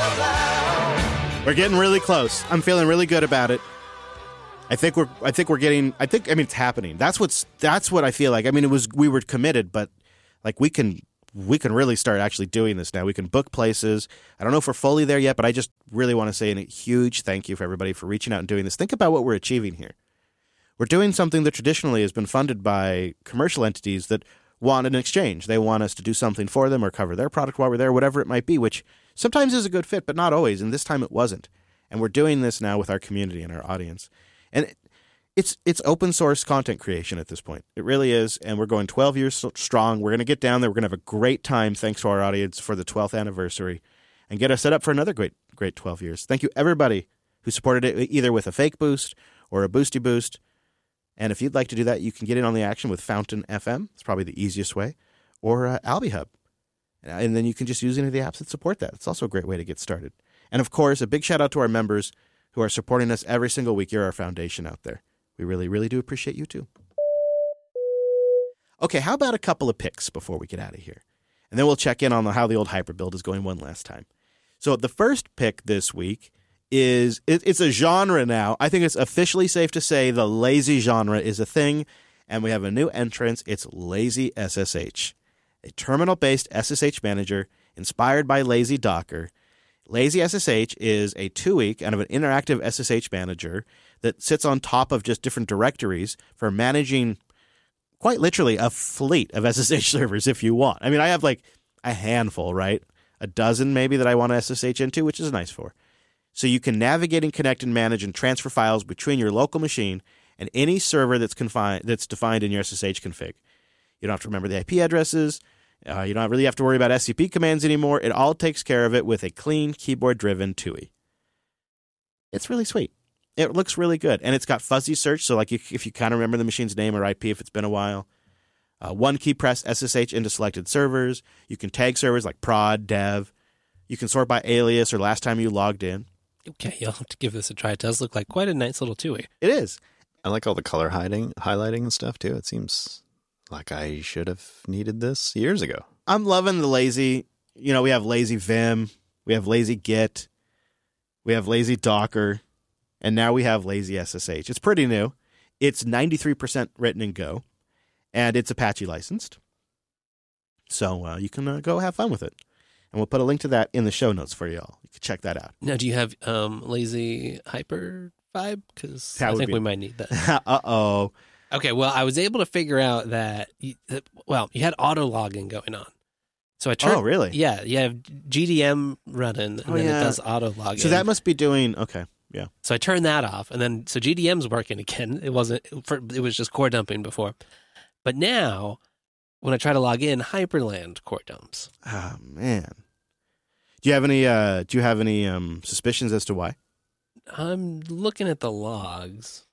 We're getting really close. I'm feeling really good about it. I think it's happening. That's what I feel like. I mean, we were committed, but like we can really start actually doing this now. We can book places. I don't know if we're fully there yet, but I just really want to say a huge thank you for everybody for reaching out and doing this. Think about what we're achieving here. We're doing something that traditionally has been funded by commercial entities that want an exchange. They want us to do something for them or cover their product while we're there, whatever it might be, which sometimes is a good fit, but not always. And this time it wasn't. And we're doing this now with our community and our audience. And it's open source content creation at this point. It really is. And we're going 12 years strong. We're going to get down there. We're going to have a great time, thanks to our audience, for the 12th anniversary and get us set up for another great 12 years. Thank you, everybody who supported it, either with a fake boost or a boosty boost. And if you'd like to do that, you can get in on the action with Fountain FM. It's probably the easiest way. Or AlbiHub. And then you can just use any of the apps that support that. It's also a great way to get started. And of course, a big shout out to our members who are supporting us every single week. You're our foundation out there. We really, really do appreciate you too. Okay, how about a couple of picks before we get out of here? And then we'll check in on how the old hyperbuild is going one last time. So the first pick this week is, it's a genre now. I think it's officially safe to say the lazy genre is a thing, and we have a new entrance. It's Lazy SSH, a terminal-based SSH manager inspired by Lazy Docker. Lazy SSH is a 2-week kind of an interactive SSH manager that sits on top of just different directories for managing quite literally a fleet of SSH servers if you want. I mean, I have like a handful, right? A dozen maybe that I want to SSH into, which is nice for. So you can navigate and connect and manage and transfer files between your local machine and any server that's defined in your SSH config. You don't have to remember the IP addresses. You don't really have to worry about SCP commands anymore. It all takes care of it with a clean, keyboard-driven TUI. It's really sweet. It looks really good. And it's got fuzzy search, so like if you kind of remember the machine's name or IP if it's been a while. One key press SSH into selected servers. You can tag servers like prod, dev. You can sort by alias or last time you logged in. Okay, you'll have to give this a try. It does look like quite a nice little TUI. It is. I like all the color highlighting and stuff, too. It seems like I should have needed this years ago. I'm loving the lazy. You know, we have lazy Vim. We have lazy Git. We have lazy Docker. And now we have lazy SSH. It's pretty new. It's 93% written in Go. And it's Apache licensed. So you can go have fun with it. And we'll put a link to that in the show notes for y'all. You can check that out. Now, do you have lazy hyper vibe? Because I think we might need that. Uh-oh. Okay, well, I was able to figure out that, you had auto login going on. So I turned. Oh, really? Yeah, you have GDM running, and then it does auto login. So that must be doing, okay, yeah. So I turned that off, and then, so GDM's working again. It was just core dumping before. But now, when I try to log in, Hyperland core dumps. Oh, man. Do you have any suspicions as to why? I'm looking at the logs.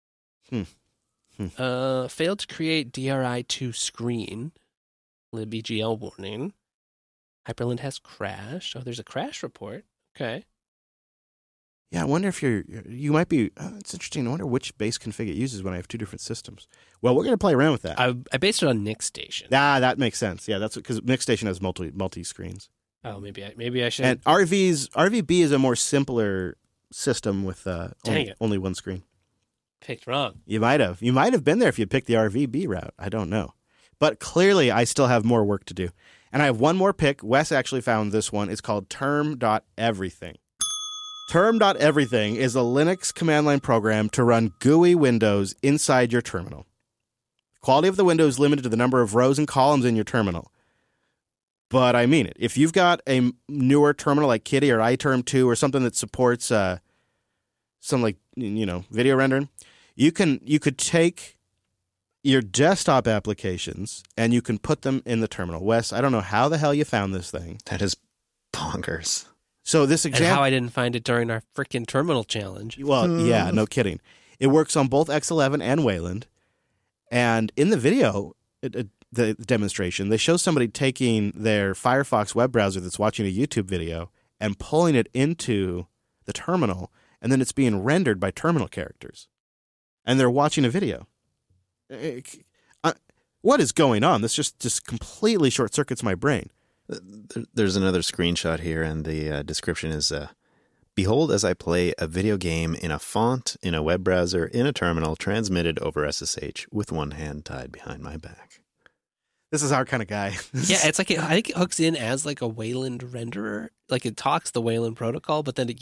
Failed to create DRI2 screen. libgl warning. Hyperland has crashed. Oh, there's a crash report. Okay. Yeah, I wonder if you might be, it's interesting. I wonder which base config it uses when I have two different systems. Well, we're going to play around with that. I based it on NixStation. That makes sense. Yeah, that's because NixStation has multi screens. Oh, maybe I should. And RVB is a more simpler system with only one screen. Picked wrong. You might have been there if you'd picked the RVB route. I don't know. But clearly, I still have more work to do. And I have one more pick. Wes actually found this one. It's called term.everything. Term.everything is a Linux command line program to run GUI windows inside your terminal. The quality of the window is limited to the number of rows and columns in your terminal. But I mean it. If you've got a newer terminal like Kitty or iTerm 2 or something that supports some video rendering, you could take your desktop applications and you can put them in the terminal. Wes, I don't know how the hell you found this thing. That is bonkers. So this example, and how I didn't find it during our freaking terminal challenge. Well, yeah, no kidding. It works on both X11 and Wayland. And in the video, the demonstration, they show somebody taking their Firefox web browser that's watching a YouTube video and pulling it into the terminal, and then it's being rendered by terminal characters. And they're watching a video. What is going on? This just completely short-circuits my brain. There's another screenshot here, and the description is, behold as I play a video game in a font, in a web browser, in a terminal, transmitted over SSH with one hand tied behind my back. This is our kind of guy. Yeah, it's like I think it hooks in as like a Wayland renderer. Like it talks the Wayland protocol, but then it